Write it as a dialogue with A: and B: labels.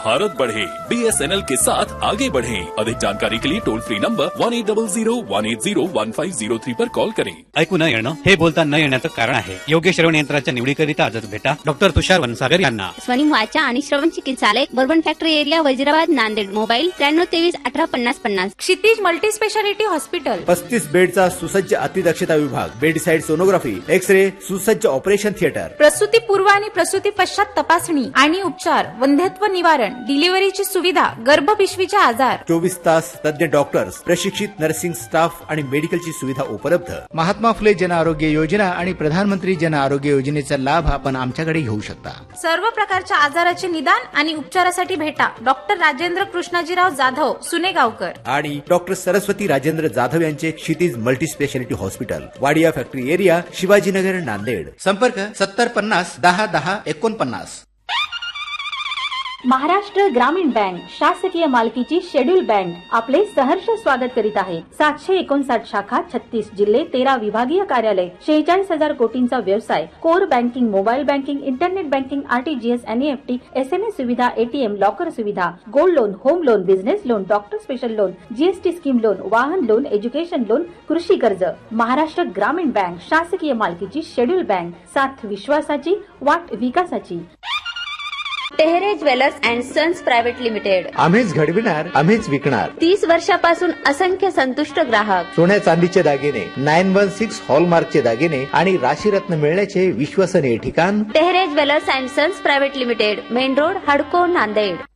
A: भारत बढ़े, BSNL के साथ आगे बढ़ें। अधिक जानकारी के लिए टोल फ्री नंबर 1800-180-1503 पर कॉल करें।
B: ऐकू न येणं हे बोलता न येण्याचं कारण आहे. योग्य श्रवण यंत्राच्या निवडीकरिता आजच भेटा डॉक्टर तुषार वनसागर यांना.
C: स्वनिम वाचा आणि श्रवण चिकित्सालय, bourbon factory area, Wazirabad, Nanded. Mobile 9323185050.
D: क्षितिज मल्टी स्पेशालिटी हॉस्पिटल.
E: 35 बेडचा सुसज्ज अतिदक्षता विभाग, बेडसाइड सोनोग्राफी, एक्स-रे, सुसज्ज ऑपरेशन थिएटर,
D: प्रसूती पूर्व आणि प्रसूती पश्चात तपासणी आणि उपचार, वंध्यत्व निवारण, डिलिव्हरीची सुविधा, गर्भपिशवीचे आजार,
E: 24 तास तज्ञ डॉक्टर्स, प्रशिक्षित नर्सिंग स्टाफ आणि मेडिकलची सुविधा उपलब्ध.
F: महात्मा फुले जन आरोग्य योजना आणि प्रधानमंत्री जन आरोग्य योजनेचा लाभ आपण आमच्याकडे घेऊ शकता.
D: सर्व प्रकारच्या आजाराचे निदान आणि उपचारासाठी भेटा डॉक्टर राजेंद्र कृष्णाजीराव जाधव, सुनेगावकर
E: आणि डॉक्टर सरस्वती राजेंद्र जाधव यांचे क्षितिज multi speciality hospital, Wadia factory area, Shivajinagar, Nanded.
F: संपर्क 7050-10-10-49.
G: महाराष्ट्र ग्रामीण बँक शासकीय मालकीची शेड्यूल बँक आपले सहर्ष स्वागत करीत आहे. 759 शाखा, 36 जिल्हे, 13 विभागीय कार्यालय, 46,000 कोटींचा व्यवसाय, core banking, mobile banking, internet banking, RTGS, NEFT, SMS सुविधा, ATM, लॉकर सुविधा, gold loan, home loan, business loan, doctor special loan, GST scheme loan, वाहन लोन, एज्युकेशन लोन, कृषी कर्ज. महाराष्ट्र ग्रामीण बँक शासकीय मालकीची शेड्यूल बँक, साथ विश्वासाची, वाट विकासाची.
C: Tehre jewellers and sons private limited.
E: आम्हीच घडविणार, आम्हीच विकणार.
C: 30 वर्षापासून असंख्य संतुष्ट ग्राहक.
E: सोन्या चांदीचे दागिने, 916 हॉलमार्कचे दागिने आणि राशीरत्न मिळण्याचे विश्वसनीय ठिकाण.
C: Tehre jewellers and sons private limited, main road, हडको, नांदेड.